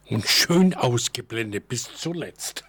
und schön ausgeblendet bis zuletzt.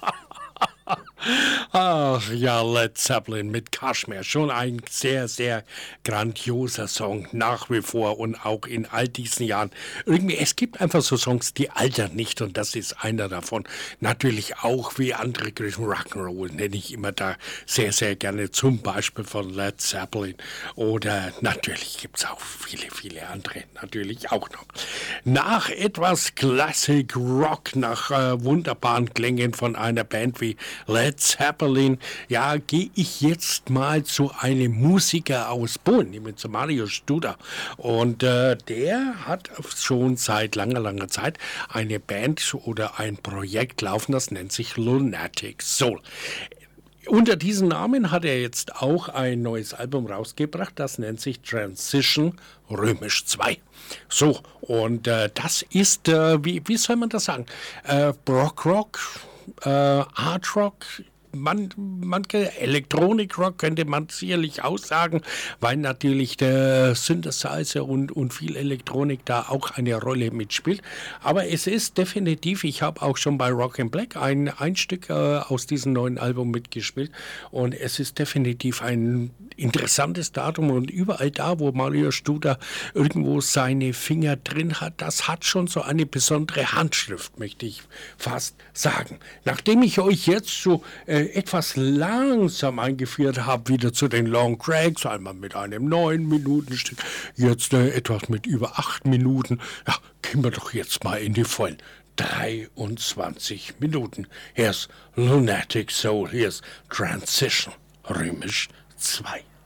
Ach ja, Led Zeppelin mit Kashmir. Schon ein sehr, sehr grandioser Song, nach wie vor und auch in all diesen Jahren. Irgendwie, es gibt einfach so Songs, die altern nicht und das ist einer davon. Natürlich auch wie andere Größen Rock'n'Roll nenne ich immer da sehr, sehr gerne, zum Beispiel von Led Zeppelin. Oder natürlich gibt es auch viele, viele andere, natürlich auch noch. Nach etwas Classic Rock, nach wunderbaren Klängen von einer Band wie Led Zeppelin, ja, gehe ich jetzt mal zu einem Musiker aus Polen, nämlich zu Mario Studa. Und der hat schon seit langer, langer Zeit eine Band oder ein Projekt laufen, das nennt sich Lunatic Soul. Unter diesem Namen hat er jetzt auch ein neues Album rausgebracht, das nennt sich Transition Römisch 2. So, und das ist, wie soll man das sagen? Rock, Art Rock, manche Elektronik-Rock könnte man sicherlich aussagen, weil natürlich der Synthesizer und viel Elektronik da auch eine Rolle mitspielt. Aber es ist definitiv, ich habe auch schon bei Rock in Black ein Stück aus diesem neuen Album mitgespielt und es ist definitiv ein interessantes Datum und überall da, wo Mario Studer irgendwo seine Finger drin hat, das hat schon so eine besondere Handschrift, möchte ich fast sagen. Nachdem ich euch jetzt so etwas langsam eingeführt habe, wieder zu den Long Tracks, einmal mit einem 9-Minuten-Stück, jetzt etwas mit über 8 Minuten, ja, gehen wir doch jetzt mal in die vollen 23 Minuten. Hier ist Lunatic Soul, hier ist Transition, römisch 2.